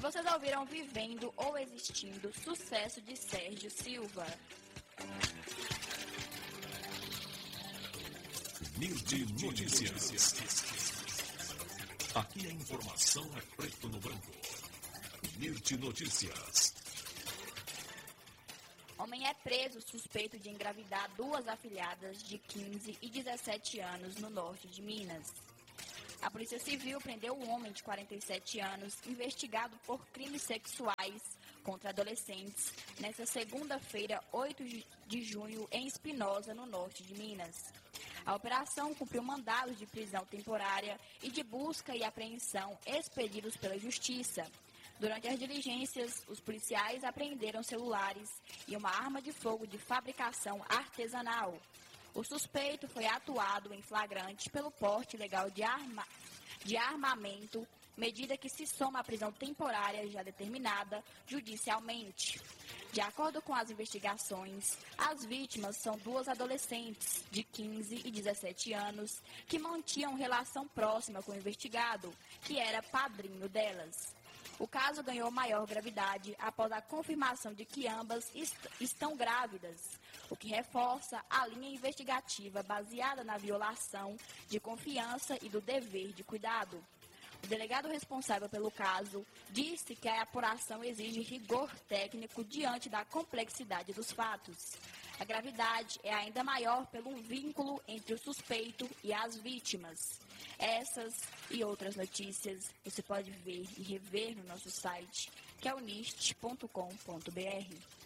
vocês ouviram Vivendo ou Existindo, sucesso de Sérgio Silva. Mirti Notícias. Aqui a informação é preto no branco. Mirti Notícias. Homem é preso suspeito de engravidar duas afilhadas de 15 e 17 anos no norte de Minas. A Polícia Civil prendeu um homem de 47 anos investigado por crimes sexuais contra adolescentes nesta segunda-feira, 8 de junho, em Espinosa, no norte de Minas. A operação cumpriu mandados de prisão temporária e de busca e apreensão expedidos pela Justiça. Durante as diligências, os policiais apreenderam celulares e uma arma de fogo de fabricação artesanal. O suspeito foi atuado em flagrante pelo porte ilegal de armamento, medida que se soma à prisão temporária já determinada judicialmente. De acordo com as investigações, as vítimas são duas adolescentes de 15 e 17 anos que mantinham relação próxima com o investigado, que era padrinho delas. O caso ganhou maior gravidade após a confirmação de que ambas estão grávidas, o que reforça a linha investigativa baseada na violação de confiança e do dever de cuidado. O delegado responsável pelo caso disse que a apuração exige rigor técnico diante da complexidade dos fatos. A gravidade é ainda maior pelo vínculo entre o suspeito e as vítimas. Essas e outras notícias você pode ver e rever no nosso site, que é unist.com.br.